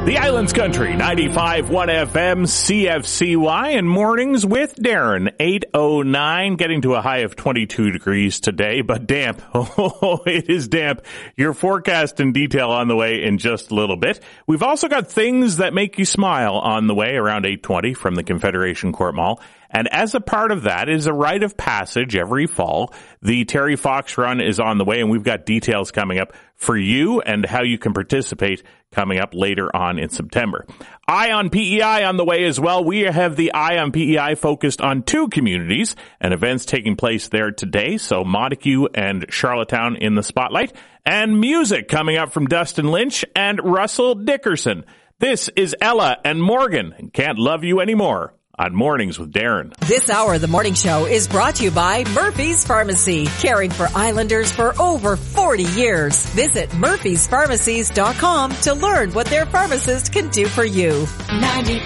The Islands Country, 95.1 FM, CFCY, and mornings with Darren, 8:09, getting to a high of 22 degrees today, but damp. Oh, it is damp. Your forecast in detail on the way in just a little bit. We've also got things that make you smile on the way around 8:20 from the Confederation Court Mall. And as a part of that is a rite of passage every fall. The Terry Fox Run is on the way, and we've got details coming up for you and how you can participate coming up later on in September. Eye on PEI on the way as well. We have the Eye on PEI focused on two communities and events taking place there today. So Montague and Charlottetown in the spotlight, and music coming up from Dustin Lynch and Russell Dickerson. This is Ella and Morgan and Can't Love You Anymore on Mornings with Darren. This hour of the morning show is brought to you by Murphy's Pharmacy, caring for Islanders for over 40 years. Visit murphyspharmacies.com to learn what their pharmacist can do for you.